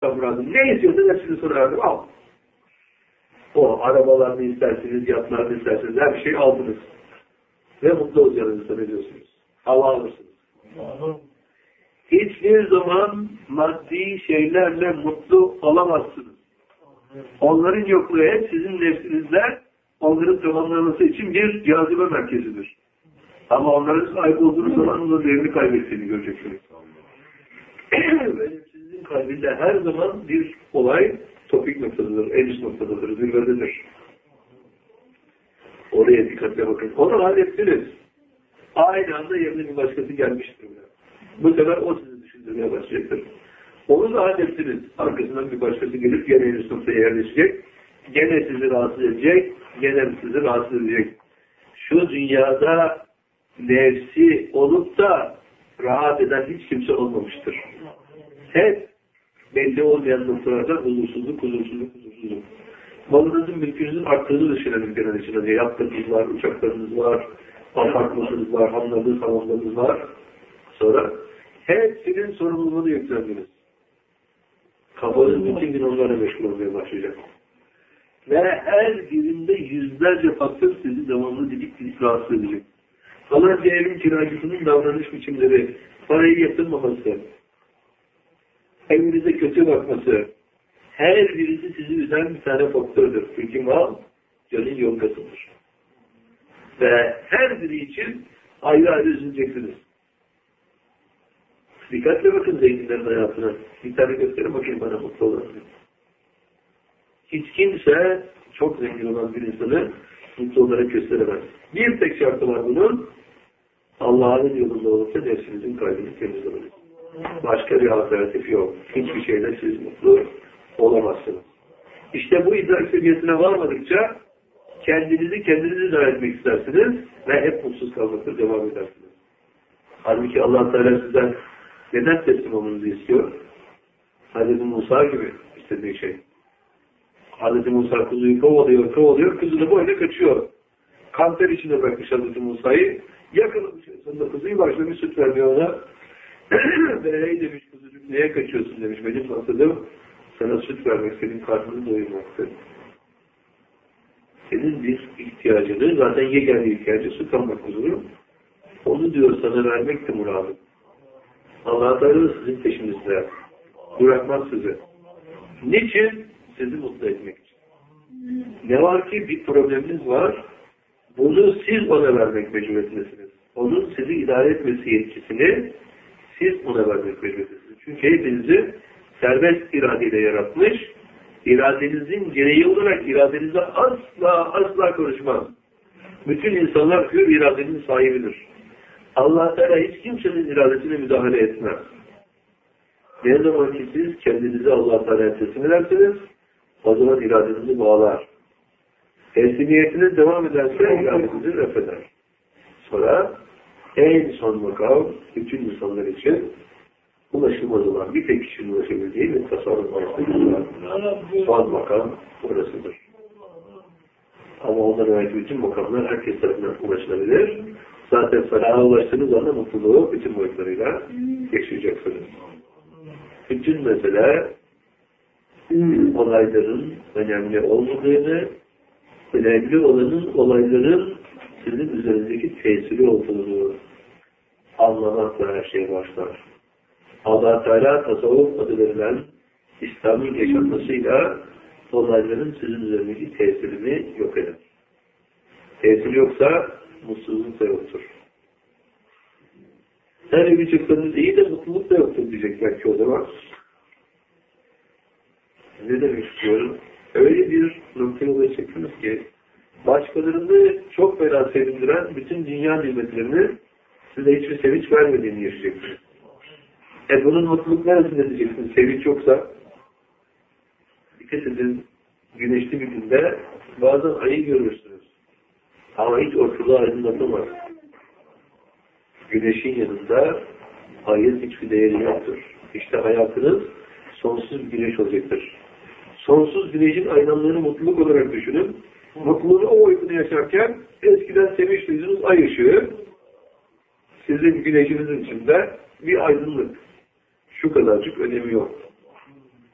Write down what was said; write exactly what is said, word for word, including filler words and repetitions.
sana bıraktım. Ne istiyorsan hepsini sana verdim. Al. O arabalarını isterseniz, yatlarını isterseniz her şeyi aldınız. Ve mutlu olacağınızı zannediyorsunuz. Hava alırsınız. Hiçbir zaman maddi şeylerle mutlu olamazsınız. Onların yokluğu hep sizin nefsinizde onların tamamlanması için bir cazibe merkezidir. Ama onların sahip olduğunuz zaman onun değerini kaybettiğini göreceksiniz. Ve sizin kalbinde her zaman bir olay topik noktadadır, en üst noktadadır, zirvededir. Oraya dikkatle bakın. Onu hallettiniz. Aynı anda yerine bir başkası gelmiştir. Bu sefer o sizi düşündürmeye başlayacaktır. Onu da hallettiniz. Arkasından bir başkası gelip gene en üst noktaya yerleşecek. Gene sizi rahatsız edecek. Gene sizi rahatsız edecek. Şu dünyada nefsi olup da rahat eden hiç kimse olmamıştır. Hep belli olmayan noktalarda huzursuzluk, huzursuzluk, huzursuzluk. Malınızın, mülkünüzün arttığını düşünelim genel içinde. Yatlarınız var, uçaklarınız var, apartmanınız var, hamlarınız, hamamlarınız var. Sonra hepsinin sorumluluğunu yüklendiniz. Kafanız bütün gün onlara meşgul olmaya başlayacak. Ve her birinde yüzlerce faktör sizi devamlı didik didik rahatsız edecek. Falanca evin kiracısının davranış biçimleri, parayı yatırmaması, evinize kötü bakması, her birisi sizi üzen bir tane faktördür. Çünkü mal, canın yolgasıdır. Ve her biri için ayrı ayrı üzüleceksiniz. Dikkatle bakın zenginlerin hayatına. Bir tane gösterin bakayım bana mutlu olan. Hiç kimse çok zengin olan bir insanı mutlu olarak gösteremez. Bir tek şartı var bunun. Allah'ın yolunda olursa nefsinizin kalbini temizlemeniz. Başka bir alternatif yok. Hiçbir şeyle siz mutlu olamazsınız. İşte bu idrak seviyesine varmadıkça kendinizi kendinizi idare etmek istersiniz ve hep mutsuz kalmakta devam edersiniz. Halbuki Allah Teala sizden neden teslim olmanızı istiyor? Hazreti Musa gibi istediği şey. Hazreti Musa kuzuyu kovalıyor, kovalıyor, kuzu da boyuna kaçıyor. Kanter içinde bırakmış Hazreti Musa'yı, yakalamış. Sonunda kuzuyu başlamış süt vermiyor ona. Ve hey demiş kuzucuk, neye kaçıyorsun demiş. Benim maksadım sana süt vermek, senin karnını doyurmaktır. Senin bir ihtiyacını, zaten yegane ihtiyacı süt almak kuzunun. Onu diyor sana vermekti muradım. Allah Teala sizin peşinizde. Bırakmaz sizi. Niçin? Sizi mutlu etmek için. Ne var ki bir probleminiz var. Bunu siz ona vermek mecburiyetindesiniz. Onun sizi idare etmesi yetkisini siz ona vermek mecburiyetindesiniz. Çünkü hepinizi serbest iradeyle yaratmış. İradenizin gereği olarak iradenizde asla asla konuşmaz. Bütün insanlar hür iradenin sahibidir. Allah Teala hiç kimsenin iradesine müdahale etmez. Ne zaman ki siz kendinizi Allah Teala'ya teslim ederseniz, o zaman iradenizi bağlar. Teslimiyetiniz devam ederse iradenizi refeder. Sonra en son makam bütün insanlar için ulaşılmaz olan bir tek kişinin ulaşabildiği ve tasarruf arasında son makam orasıdır. Ama onlara ait bütün makamlar herkes tarafından ulaşılabilir. Zaten felaha ulaştığınız anda mutluluğu bütün boyutlarıyla yaşayacaksınız. Bütün mesele olayların önemli olmadığını, önemli olanın olayların sizin üzerindeki tesiri olduğunu anlamakla her şey başlar. Allah Teala tasavvuf adı verilen İslam'ın yaşanmasıyla olayların sizin üzerindeki tesirini yok eder. Tesiri yoksa mutsuzluk da yoktur. Her evi çıktığınız iyi de mutluluk da yoktur diyecek belki o zaman. Ne demek istiyorum? Öyle bir noktaya ulaşacaksınız ki başkalarını çok fena sevindiren bütün dünya nimetlerini size hiçbir sevinç vermediğini yaşayacaksınız. E bunun mutluluk neresinde diyeceksiniz? Sevinç yoksa dikkat edin, güneşli bir günde bazen ayı görürsünüz. Ama hiç ortalığı aydınlatamaz. Güneşin yanında ayın hiçbir değeri yoktur. İşte hayatınız sonsuz bir güneş olacaktır. Sonsuz güneşin aydınlığını mutluluk olarak düşünün. Mutluluğunu o boyutunu yaşarken eskiden sevinç duyduğunuz ay ışığı sizin güneşinizin içinde bir aydınlık. Şu kadarcık önemi yok.